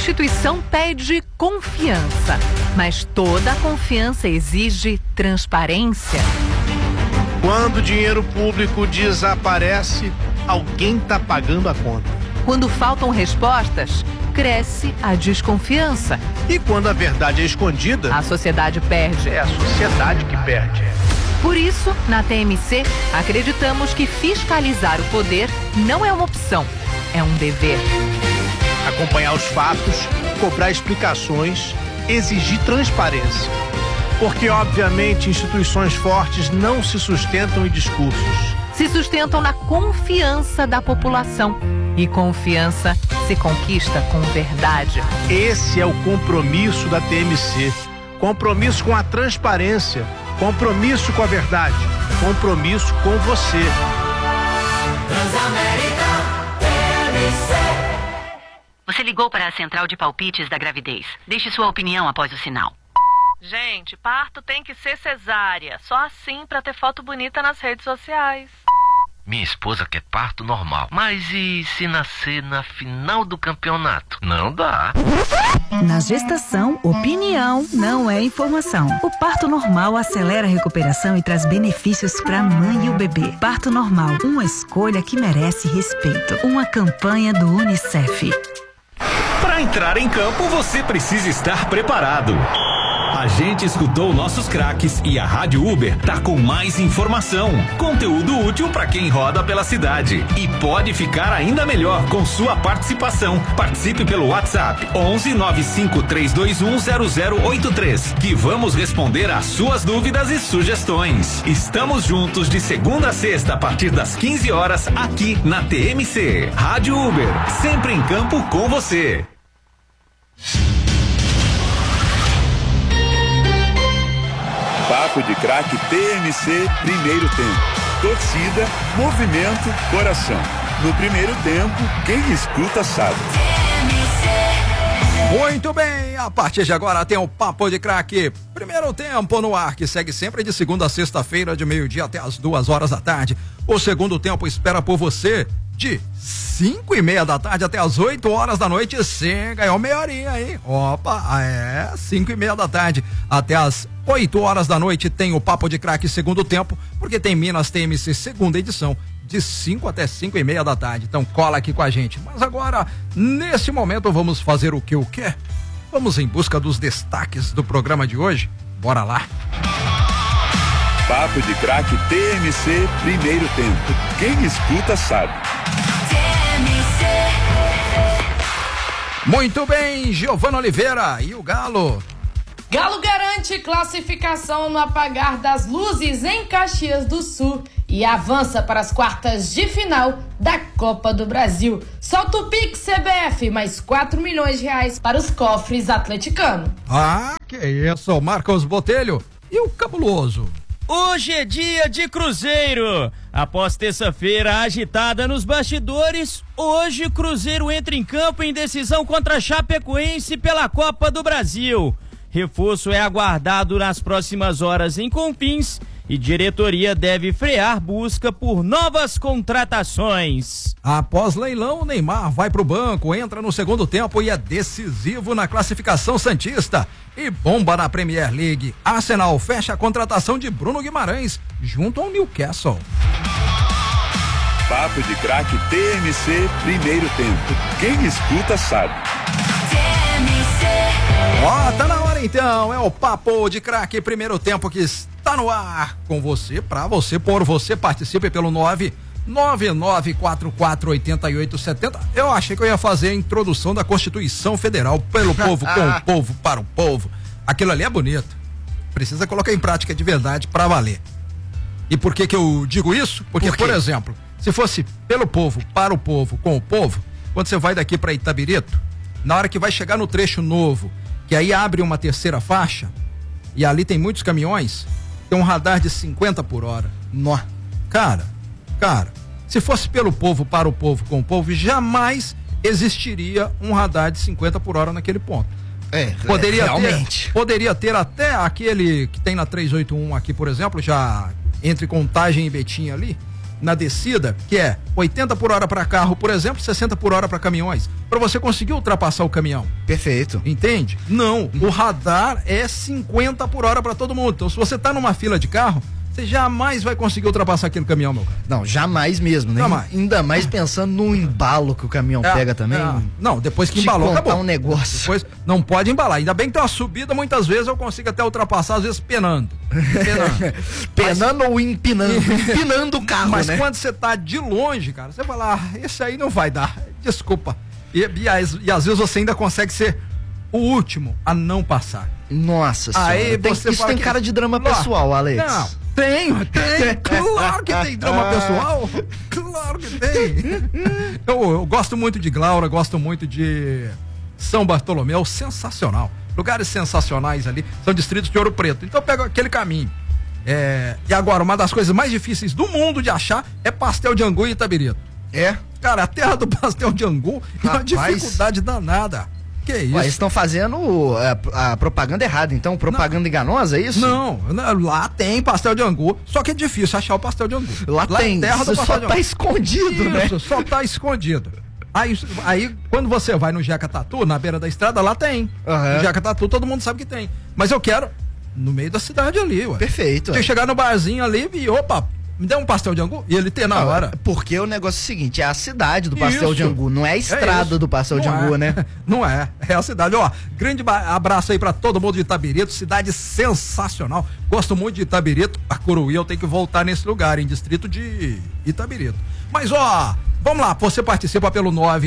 instituição pede confiança, mas toda confiança exige transparência. Quando o dinheiro público desaparece, alguém está pagando a conta. Quando faltam respostas, cresce a desconfiança. E quando a verdade é escondida, a sociedade perde. É a sociedade que perde. Por isso, na TMC, acreditamos que fiscalizar o poder não é uma opção, é um dever. Acompanhar os fatos, cobrar explicações, exigir transparência. Porque, obviamente, instituições fortes não se sustentam em discursos. Se sustentam na confiança da população. E confiança se conquista com verdade. Esse é o compromisso da TMC. Compromisso com a transparência. Compromisso com a verdade. Compromisso com você. Transamérica TMC. Você ligou para a central de palpites da gravidez. Deixe sua opinião após o sinal. Gente, parto tem que ser cesárea. Só assim pra ter foto bonita nas redes sociais. Minha esposa quer parto normal. Mas e se nascer na final do campeonato? Não dá. Na gestação, opinião não é informação. O parto normal acelera a recuperação e traz benefícios para a mãe e o bebê. Parto normal, uma escolha que merece respeito. Uma campanha do UNICEF. Para entrar em campo, você precisa estar preparado. A gente escutou nossos craques e a Rádio Uber tá com mais informação, conteúdo útil para quem roda pela cidade e pode ficar ainda melhor com sua participação. Participe pelo WhatsApp 11 95 321 0083 que vamos responder às suas dúvidas e sugestões. Estamos juntos de segunda a sexta a partir das 15 horas aqui na TMC. Rádio Uber, sempre em campo com você. Papo de Craque TMC, primeiro tempo. Torcida, movimento, coração. No primeiro tempo, quem escuta sabe. Muito bem, a partir de agora tem o Papo de Craque. Primeiro tempo no ar, que segue sempre de segunda a sexta-feira, de meio-dia até as 2 da tarde. O segundo tempo espera por você de 5:30 da tarde até as 8 da noite. Você ganhou meia horinha, hein? Opa, 5:30 da tarde até as 8 da noite tem o Papo de Craque segundo tempo, porque tem Minas TMC segunda edição, de 5 até 5:30 da tarde. Então cola aqui com a gente. Mas agora, nesse momento, vamos fazer o quê? Vamos em busca dos destaques do programa de hoje? Bora lá! Papo de Craque TMC, primeiro tempo. Quem escuta sabe. Muito bem, Giovana Oliveira e o Galo. Galo garante classificação no apagar das luzes em Caxias do Sul e avança para as quartas de final da Copa do Brasil. Solta o Pix CBF, mais 4 milhões de reais para os cofres atleticanos. Ah, que isso, Marcos Botelho e o Cabuloso. Hoje é dia de Cruzeiro. Após terça-feira agitada nos bastidores, hoje o Cruzeiro entra em campo em decisão contra a Chapecoense pela Copa do Brasil. Reforço é aguardado nas próximas horas em Confins e diretoria deve frear busca por novas contratações. Após leilão, Neymar vai pro banco, entra no segundo tempo e é decisivo na classificação santista. E bomba na Premier League. Arsenal fecha a contratação de Bruno Guimarães junto ao Newcastle. Papo de Craque TMC, primeiro tempo. Quem escuta sabe. Tá na hora então, é o Papo de Craque primeiro tempo que está no ar com você, pra você, por você, participe pelo 999448870. Eu achei que eu ia fazer a introdução da Constituição Federal, pelo povo, com o povo, para o povo. Aquilo ali é bonito, precisa colocar em prática de verdade pra valer. E por que eu digo isso? Porque, por exemplo, se fosse pelo povo, para o povo, com o povo, quando você vai daqui pra Itabirito, na hora que vai chegar no trecho novo, que aí abre uma terceira faixa, e ali tem muitos caminhões, tem um radar de 50 por hora. Cara, se fosse pelo povo, para o povo, com o povo, jamais existiria um radar de 50 por hora naquele ponto. Poderia ter até aquele que tem na 381 aqui, por exemplo, já entre Contagem e Betim ali, na descida, que é 80 por hora para carro, por exemplo, 60 por hora para caminhões, para você conseguir ultrapassar o caminhão. Perfeito. Entende? Não, o radar é 50 por hora para todo mundo. Então, se você tá numa fila de carro, você jamais vai conseguir ultrapassar aquele caminhão, meu cara. Não, jamais mesmo, né? Jamais. Ainda mais pensando no embalo que o caminhão pega também. Não, depois que embalou, acabou. Um negócio. Depois não pode embalar. Ainda bem que tem uma subida, muitas vezes eu consigo até ultrapassar, às vezes penando. Penando ou empinando. Empinando o carro, mas né? Quando você tá de longe, cara, você fala, esse aí não vai dar. Desculpa. E às vezes você ainda consegue ser o último a não passar. Nossa senhora. Aí Isso tem cara de drama pessoal, Alex. Não. Tem, claro que tem drama pessoal, claro que tem. Eu gosto muito de Glaura, gosto muito de São Bartolomeu, sensacional. Lugares sensacionais ali, são distritos de Ouro Preto. Então eu pego aquele caminho. E agora, uma das coisas mais difíceis do mundo de achar é pastel de angu em Itabirito. Cara, a terra do pastel de angu é uma dificuldade danada. Que isso? Eles estão fazendo a propaganda errada, então, propaganda enganosa, é isso? Não, lá tem pastel de angu, só que é difícil achar o pastel de angu. Lá tem, terra do só tá escondido, né? Isso, só tá escondido. Aí, quando você vai no Jeca Tatu, na beira da estrada, lá tem. No Jeca Tatu, todo mundo sabe que tem. Mas eu quero no meio da cidade ali, ué. Perfeito. Você chegar no barzinho ali e, opa, me dê um pastel de angu e ele ter na hora. Porque o negócio é o seguinte, é a cidade do pastel de angu, não é a estrada do pastel de angu, né? Não é a cidade. Ó, grande abraço aí pra todo mundo de Itabirito, cidade sensacional. Gosto muito de Itabirito, a Coruí eu tenho que voltar nesse lugar, em distrito de Itabirito. Mas ó, vamos lá, você participa pelo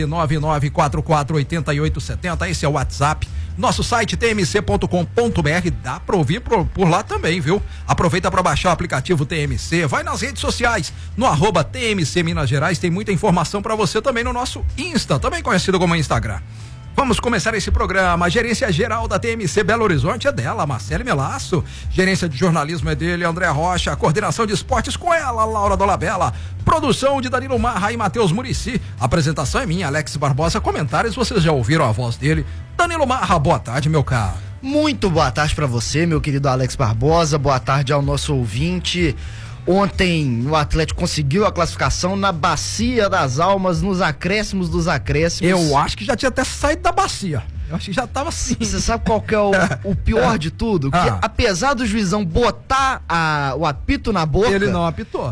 999448870, esse é o WhatsApp. Nosso site tmc.com.br, dá pra ouvir por lá também, viu? Aproveita pra baixar o aplicativo TMC, vai nas redes sociais, no @TMC Minas Gerais, tem muita informação pra você também no nosso Insta, também conhecido como Instagram. Vamos começar esse programa. A gerência geral da TMC Belo Horizonte é dela, Marcele Melasso. Gerência de jornalismo é dele, André Rocha. A coordenação de esportes com ela, Laura Dolabella. Produção de Danilo Marra e Matheus Murici. Apresentação é minha, Alex Barbosa. Comentários, vocês já ouviram a voz dele. Danilo Marra, boa tarde, meu caro. Muito boa tarde pra você, meu querido Alex Barbosa. Boa tarde ao nosso ouvinte. Ontem o Atlético conseguiu a classificação na Bacia das Almas, nos acréscimos dos acréscimos. Eu acho que já tinha até saído da bacia. Eu acho que já tava assim. Você sabe qual que é o pior de tudo? Que apesar do juizão botar o apito na boca... Ele não apitou.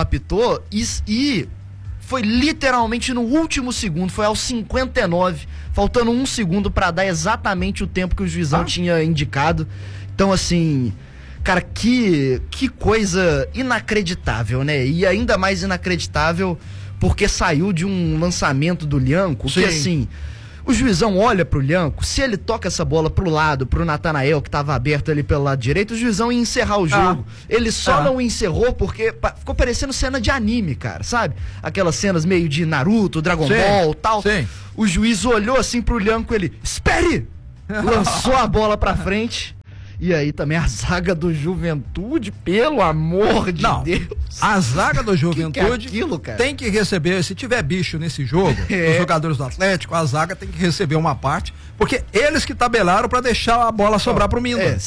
E foi literalmente no último segundo, foi aos 59, faltando 1 segundo pra dar exatamente o tempo que o juizão tinha indicado. Então, assim... Cara, que coisa inacreditável, né? E ainda mais inacreditável porque saiu de um lançamento do Lhanco, que assim, o juizão olha pro Lhanco, se ele toca essa bola pro lado, pro Natanael, que tava aberto ali pelo lado direito, o juizão ia encerrar o jogo. Ele só não encerrou porque ficou parecendo cena de anime, cara, sabe? Aquelas cenas meio de Naruto, Dragon Ball, tal. O juiz olhou assim pro Lhanco, ele, espere! Lançou a bola pra frente. E aí também a zaga do Juventude, pelo amor de Deus. A zaga do Juventude que é aquilo, cara? Tem que receber, se tiver bicho nesse jogo, os jogadores do Atlético, a zaga tem que receber uma parte, porque eles que tabelaram pra deixar a bola sobrar pro Minda.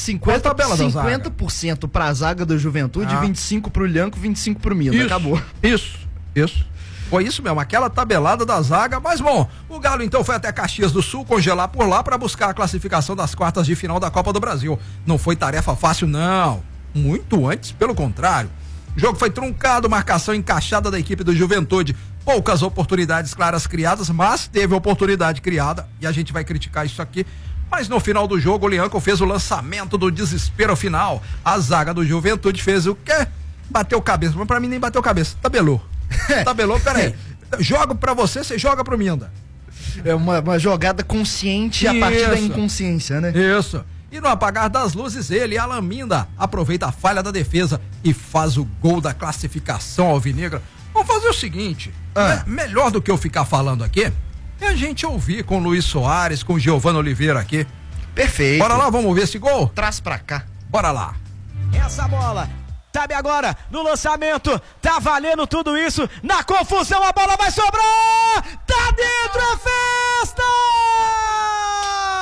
50% pra zaga do Juventude, 25% pro Lhanco, 25% pro Minda. Acabou. Isso. Foi isso mesmo, aquela tabelada da zaga, mas bom, o Galo então foi até Caxias do Sul, congelar por lá para buscar a classificação das quartas de final da Copa do Brasil. Não foi tarefa fácil não, muito antes, pelo contrário. O jogo foi truncado, marcação encaixada da equipe do Juventude, poucas oportunidades claras criadas, mas teve oportunidade criada e a gente vai criticar isso aqui. Mas no final do jogo o Lhanco fez o lançamento do desespero final, a zaga do Juventude fez o quê? Bateu cabeça, mas pra mim nem bateu cabeça, tabelou. Tabelou, peraí. Jogo pra você joga pro Minda. É uma jogada consciente a partir da inconsciência, né? Isso. E no apagar das luzes, ele, Alan Minda, aproveita a falha da defesa e faz o gol da classificação alvinegra. Vamos fazer o seguinte: melhor do que eu ficar falando aqui, é a gente ouvir com o Luiz Soares, com o Giovanni Oliveira aqui. Perfeito. Bora lá, vamos ver esse gol? Traz pra cá. Bora lá. Essa bola. Sabe agora, no lançamento, tá valendo tudo isso, na confusão a bola vai sobrar, tá dentro a festa!